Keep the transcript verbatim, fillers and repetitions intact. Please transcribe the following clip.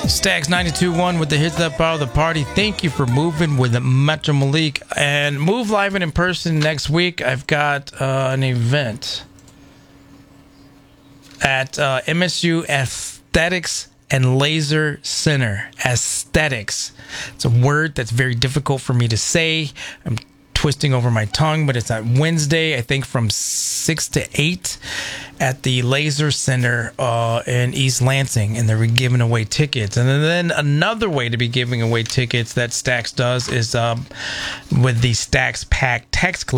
Stax ninety-two point one with the hits that follow the party. Thank you for moving with Metro Malik. And move live and in person next week. I've got uh, an event at uh, M S U Aesthetics and Laser Center. Aesthetics. It's a word that's very difficult for me to say. I'm twisting over my tongue, but it's on Wednesday, I think from six to eight at the Laser Center uh, in East Lansing, and they're giving away tickets. And then another way to be giving away tickets that Stax does is um, with the Stax Pack Text Club.